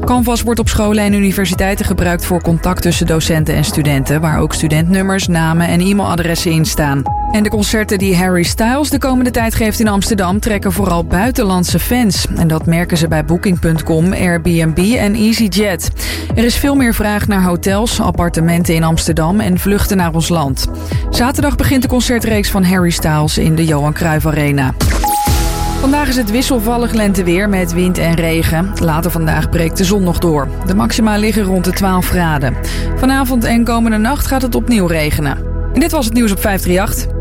Canvas wordt op scholen en universiteiten gebruikt voor contact tussen docenten en studenten, waar ook studentnummers, namen en e-mailadressen in staan. En de concerten die Harry Styles de komende tijd geeft in Amsterdam trekken vooral buitenlandse fans. En dat merken ze bij Booking.com, Airbnb en EasyJet. Er is veel meer vraag naar hotels, appartementen in Amsterdam en vluchten naar ons land. Zaterdag begint de concertreeks van Harry Styles in de Johan Cruijff Arena. Vandaag is het wisselvallig lenteweer met wind en regen. Later vandaag breekt de zon nog door. De maxima liggen rond de 12 graden. Vanavond en komende nacht gaat het opnieuw regenen. En dit was het nieuws op 538.